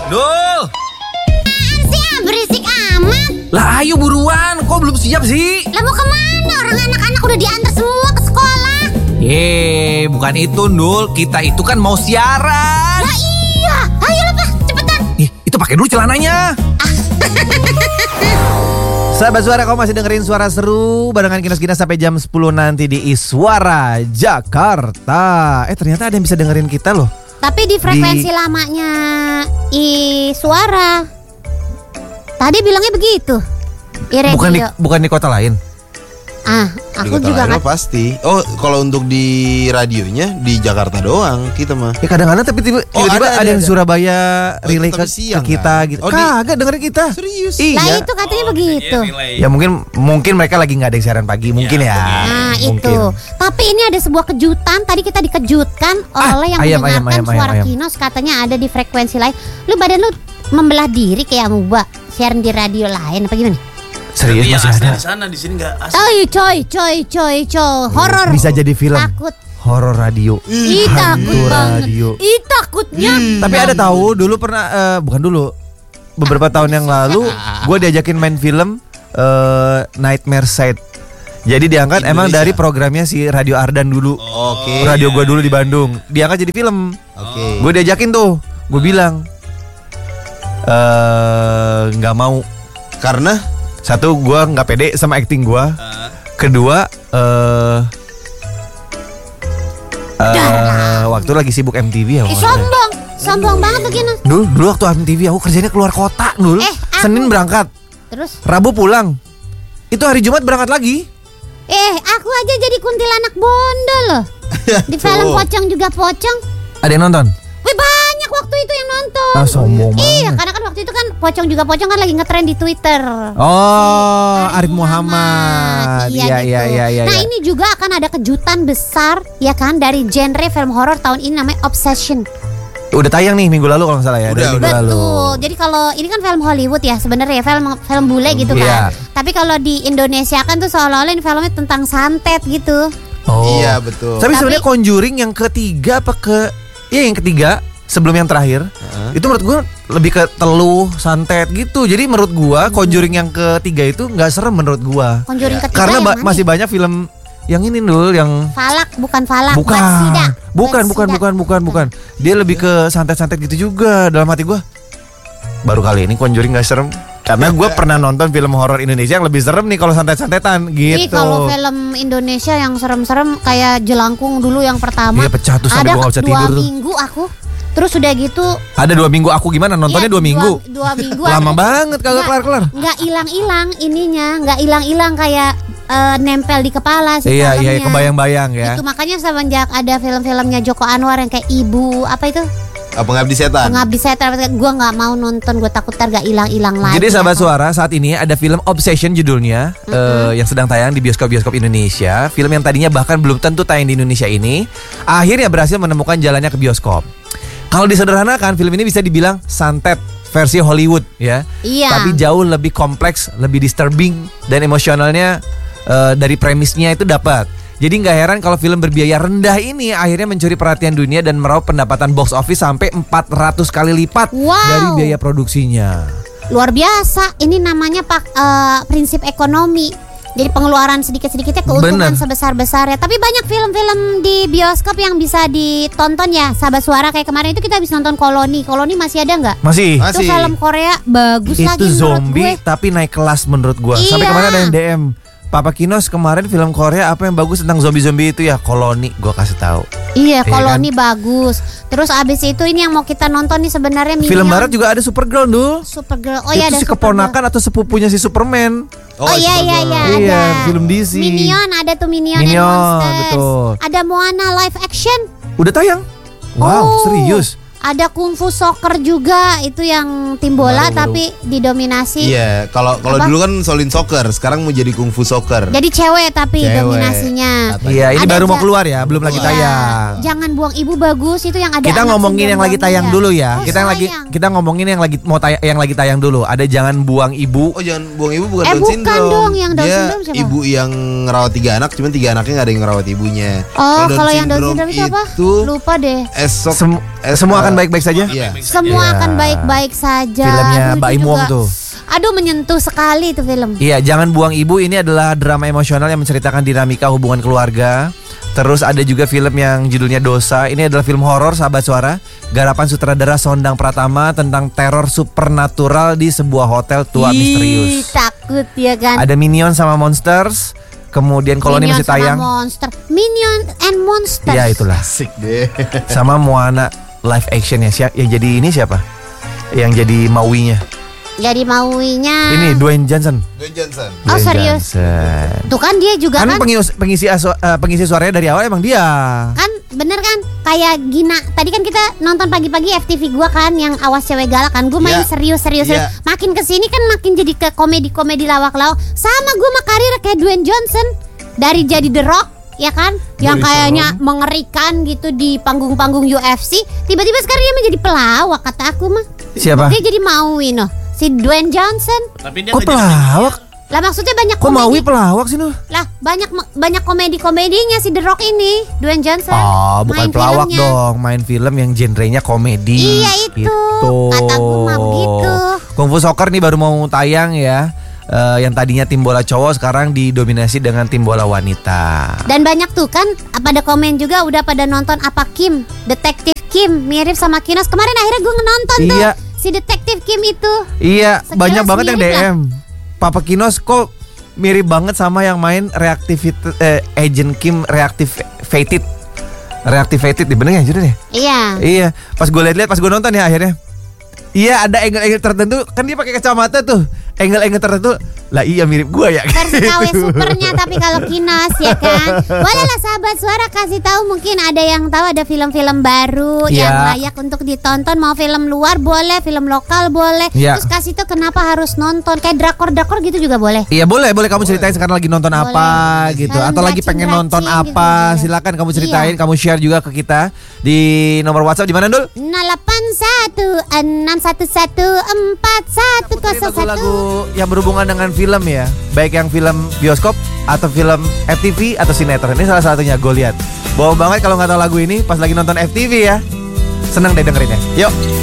Dul. Sih berisik amat. Lah ayo buruan, kok belum siap sih? Lah mau kemana? Orang anak-anak udah diantar semua ke sekolah. Bukan itu Dul, kita itu kan mau siaran. Lah iya, ayo lah Pak, cepetan. Itu pakai dulu celananya. Sahabat Suara, kamu masih dengerin Suara Seru barengan Kinos-Kinos sampai jam 10 nanti di Iswara Jakarta. Ternyata ada yang bisa dengerin kita loh. Tapi di frekuensi lamanya Suara. Tadi bilangnya begitu. Bukan di kota lain. Aku juga nggak pasti. Oh, kalau untuk di radionya di Jakarta doang kita mah. Kadang-kadang tapi tiba-tiba ada yang Surabaya relay ke kita kan? gitu. Kagak dengerin kita. Serius? Iya. Itu katanya begitu. Ya mungkin mereka lagi nggak ada yang siaran pagi mungkin ya. Itu. Tapi ini ada sebuah kejutan. Tadi kita dikejutkan oleh yang mendengarkan Suara Kinos, katanya ada di frekuensi lain. Badan lu membelah diri kayak Amuba siaran di radio lain apa gimana? Serius masih ada. Di sana di sini enggak asli. Coy. Horor. Bisa jadi film. Takut. Horor radio. Takut banget. Radio. Takutnya. Tapi ada tahu dulu pernah bukan dulu. Beberapa tahun yang lalu gue diajakin main film Nightmare Side. Jadi diangkat emang dari programnya si Radio Ardan dulu. Oke. Radio gue dulu di Bandung. Diangkat jadi film. Oke. Gue diajakin tuh. Gue bilang nggak mau. Karena satu, gue nggak pede sama acting gue. Kedua, waktu lagi sibuk MTV ya. Sombong banget begini. Dulu waktu MTV aku kerjanya keluar kota dulu. Senin berangkat. Terus? Rabu pulang. Itu hari Jumat berangkat lagi. Aku aja jadi kuntilanak bondo loh. Di film Pocong juga pocong. Ada yang nonton? Wih, banyak waktu itu yang nonton. Sombong banget. Iya, karena kan waktu itu kan Pocong juga pocong kan lagi ngetren di Twitter. Arif Muhammad. Iya. Nah, ini juga akan ada kejutan besar ya kan dari genre film horor tahun ini, namanya Obsession. Udah tayang nih minggu lalu kalau nggak salah ya. Udah. Betul. Jadi kalau ini kan film Hollywood ya sebenarnya, film bule gitu kan. Tapi kalau di Indonesia kan tuh seolah-olah ini filmnya tentang santet gitu. Iya betul. Tapi sebenarnya Conjuring yang ketiga yang ketiga sebelum yang terakhir itu menurut gue lebih ke teluh santet gitu. Jadi menurut gue Conjuring yang ketiga itu nggak serem menurut gue. Conjuring ketiga karena yang mana? Masih banyak film yang ini dulu yang bukan bukan. Dia lebih ke santet-santet gitu juga. Dalam hati gue baru kali ini Conjuring nggak serem. Karena gue pernah nonton film horor Indonesia yang lebih serem nih kalau santet-santetan gitu. Kalau film Indonesia yang serem-serem kayak Jelangkung dulu yang pertama. Iya, pecah tuh sampai gue gak bisa tidur. Ada 2 minggu aku. Terus udah gitu. Ada 2 minggu aku gimana nontonnya 2 minggu? 2 minggu. Lama banget kagak kelar-kelar. Nggak hilang-hilang ininya, nggak hilang-hilang kayak nempel di kepala sih. Iya, kebayang-bayang ya. Itu makanya semenjak ada film-filmnya Joko Anwar yang kayak Ibu apa itu? Pengabdi Setan. Gue nggak mau nonton, gue takut ntar gak hilang-hilang lagi. Jadi sahabat Suara, saat ini ada film Obsession judulnya yang sedang tayang di bioskop-bioskop Indonesia. Film yang tadinya bahkan belum tentu tayang di Indonesia ini akhirnya berhasil menemukan jalannya ke bioskop. Kalau disederhanakan, film ini bisa dibilang santet versi Hollywood ya. Iya. Tapi jauh lebih kompleks, lebih disturbing dan emosionalnya dari premisnya itu dapat. Jadi nggak heran kalau film berbiaya rendah ini akhirnya mencuri perhatian dunia dan meraup pendapatan box office sampai 400 kali lipat dari biaya produksinya. Luar biasa. Ini namanya prinsip ekonomi. Jadi pengeluaran sedikit-sedikitnya keuntungan sebesar-besarnya. Tapi banyak film-film di bioskop yang bisa ditonton ya sahabat Suara. Kayak kemarin itu kita bisa nonton Koloni. Koloni masih ada nggak? Masih. Itu film Korea bagus itu lagi menurut zombie gue. tapi naik kelas menurut gue. Iya. Sampai kemarin ada yang DM, Papa Kinos kemarin film Korea apa yang bagus tentang zombie-zombie itu ya? Koloni, gue kasih tahu. Iya, Koloni bagus. Terus abis itu ini yang mau kita nonton nih sebenarnya Minion. Film barat juga ada Supergirl dulu. Supergirl. Itu si keponakan atau sepupunya si Superman. Iya Iya, film DC. Minion ada tuh Minion and Monsters. Betul. Ada Moana live action. Udah tayang. Wow, serius. Ada Kung Fu Soccer juga, itu yang tim bola tapi didominasi. Iya, kalau dulu kan Shaolin Soccer, sekarang mau jadi Kung Fu Soccer. Jadi cewek tapi dominasinya. Iya, ini Ada baru mau keluar ya, belum lagi tayang. Jangan buang ibu bagus, itu yang ada. Kita ngomongin yang lagi tayang dulu ya. Kita ngomongin yang lagi tayang dulu. Ada Jangan Buang Ibu. Oh, Jangan Buang Ibu bukan Down bukan syndrome. dong, yang Down syndrome siapa? Ibu yang ngerawat 3 anak, cuman 3 anaknya nggak ada yang ngerawat ibunya. Oh, kalau yang Down syndrome itu apa? Lupa deh. Semua akan akan baik-baik saja. Iya. Semua Iya. akan baik-baik saja. Filmnya Aduh, Mbak itu Im Wong juga- tuh. Aduh, menyentuh sekali itu film. Iya, Jangan Buang Ibu ini adalah drama emosional yang menceritakan dinamika hubungan keluarga. Terus ada juga film yang judulnya Dosa. Ini adalah film horor sahabat suara, garapan sutradara Sondang Pratama tentang teror supernatural di sebuah hotel tua Ih, misterius. takut ya kan. Ada Minion sama Monsters. Kemudian kalau ini Minion masih sama tayang. Monster. Minion and Monster. Ya itulah. Asik deh. Sama Moana live action ya. Yang jadi ini siapa? Yang jadi Maui-nya. Jadi mauinya. Ini Dwayne Johnson. Dwayne Johnson. Oh, Dwayne serius? Johnson. Tuh kan dia juga Kan kan. pengisi suaranya dari awal emang dia. Kan bener kan kayak Gina. Tadi kan kita nonton pagi-pagi FTV gua kan yang Awas Cewek Galak kan. Gue main Iya. serius. Iya. Makin kesini kan makin jadi ke komedi-komedi lawak-lawak. Sama gue mah karir kayak Dwayne Johnson. Dari jadi The Rock ya kan, yang Dari kayaknya mengerikan gitu di panggung-panggung UFC, tiba-tiba sekarang dia menjadi pelawak kata aku mah. Siapa? Dia jadi Maui noh, si Dwayne Johnson. Tapi dia Kok nggak jadi pelawak? Lah maksudnya banyak Kok Maui komedi. pelawak sih Nuh? Lah banyak komedi-komedinya si The Rock ini, Dwayne Johnson. Oh, bukan Main pelawak filmnya. dong, main film yang genrenya komedi. Iya, itu. Gitu. Kataku mah begitu. Kung Fu Soccer nih baru mau tayang ya. Yang tadinya tim bola cowok sekarang didominasi dengan tim bola wanita. Dan banyak tuh kan pada komen juga udah pada nonton apa Kim, Detektif Kim mirip sama Kinos. Kemarin akhirnya gue nonton tuh Iya. si Detektif Kim itu. Iya, Sekilas banyak banget yang mirip lah. DM. Papa Kinos kok mirip banget sama yang main Agent Kim Reactivated. Reactivated, bener ya judulnya? Iya. Iya, pas gue lihat pas gue nonton ya akhirnya. Iya, ada angle-angle tertentu kan dia pakai kacamata tuh. Angle-angle tertentu. Lah iya mirip gue ya. Versi KW supernya tapi kalau Kinos ya kan. Bolehlah sahabat suara kasih tahu, mungkin ada yang tahu ada film-film baru Iya. yang layak untuk ditonton. Mau film luar boleh, film lokal boleh. Iya. Terus kasih tuh kenapa harus nonton kayak drakor-drakor gitu juga boleh. Iya boleh kamu ceritain sekarang lagi nonton Boleh. apa gitu, Film atau lagi pengen racing-racing nonton gitu apa, juga. silakan kamu ceritain, Iya. kamu share juga ke kita di nomor WhatsApp di mana Dul? 081611410101. Lagu-lagu yang berhubungan dengan film ya, baik yang film bioskop atau film FTV atau sinetron. Ini salah satunya gue lihat. Bohong banget kalau nggak tahu lagu ini pas lagi nonton FTV ya. Seneng deh dengerinnya. Yuk.